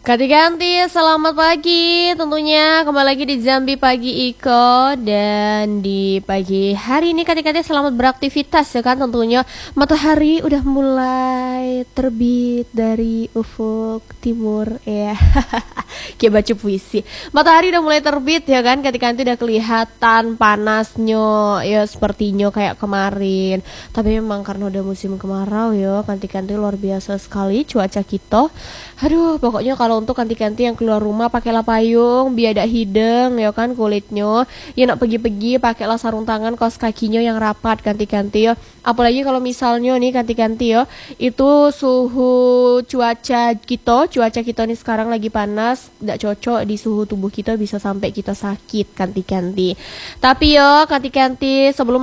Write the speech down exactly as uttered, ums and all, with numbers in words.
Ganti-ganti, selamat pagi tentunya kembali lagi di Zambi Pagi Iko. Dan di pagi hari ini ganti-ganti selamat beraktivitas ya kan. Tentunya matahari udah mulai terbit dari ufuk timur ya. Kayak baca puisi. Matahari udah mulai terbit ya kan. Ganti-ganti udah kelihatan panasnya ya sepertinya kayak kemarin. Tapi memang karena udah musim kemarau ya, ganti-ganti luar biasa sekali cuaca kita. Aduh, pokoknya kalau untuk ganti-ganti yang keluar rumah pakailah payung biar ada hidung ya kan kulitnya. Ya nak pergi-pergi pakailah sarung tangan, kaos kakinya yang rapat ganti-ganti ya. Apalagi kalau misalnya nih ganti-ganti ya, itu suhu cuaca kita, cuaca kita nih sekarang lagi panas, tidak cocok di suhu tubuh kita, bisa sampai kita sakit ganti-ganti. Tapi ya ganti-ganti sebelum